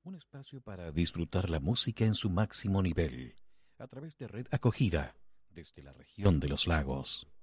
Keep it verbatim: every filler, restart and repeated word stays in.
un espacio para disfrutar la música en su máximo nivel, a través de Red Acogida, desde la región de los lagos.